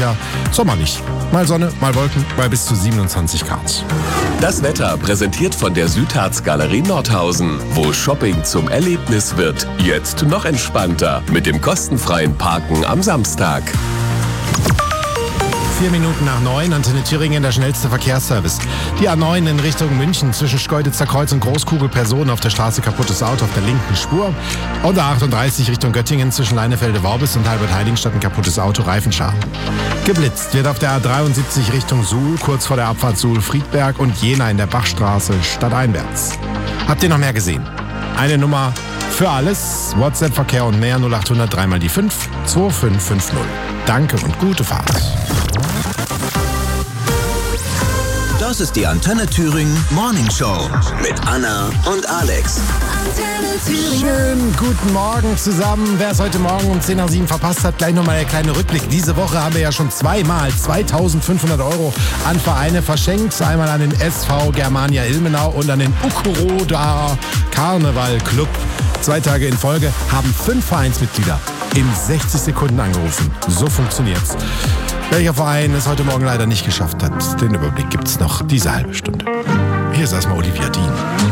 ja sommerlich. Mal Sonne, mal Wolken bei bis zu 27 Grad. Das Wetter präsentiert von der Südharz-Galerie Nordhausen, wo Shopping zum Erlebnis wird. Jetzt noch entspannter mit dem kostenfreien Parken am Samstag. 4 Minuten nach 9, Antenne Thüringen, der schnellste Verkehrsservice. Die A9 in Richtung München zwischen Schkeuditzer Kreuz und Großkugel, Personen auf der Straße, kaputtes Auto auf der linken Spur. Und A38 Richtung Göttingen zwischen Leinefelde-Worbis und Halbert-Heiligenstadt ein kaputtes Auto, Reifenschaden. Geblitzt wird auf der A73 Richtung Suhl, kurz vor der Abfahrt Suhl-Friedberg und Jena in der Bachstraße stadteinwärts. Habt ihr noch mehr gesehen? Eine Nummer für alles, WhatsApp-Verkehr und mehr 0800 3 mal die 5 2550. Danke und gute Fahrt. Das ist die Antenne Thüringen Morning Show mit Anna und Alex. Antenne Thüringen. Schönen guten Morgen zusammen. Wer es heute Morgen um 10 nach 7 verpasst hat, gleich nochmal der kleine Rückblick. Diese Woche haben wir ja schon zweimal 2.500 € an Vereine verschenkt. Einmal an den SV Germania Ilmenau und an den Ukuroda Karneval Club. 2 Tage in Folge haben 5 Vereinsmitglieder in 60 Sekunden angerufen. So funktioniert's. Welcher Verein es heute Morgen leider nicht geschafft hat, den Überblick gibt's noch diese halbe Stunde. Hier ist erstmal Olivia Dean.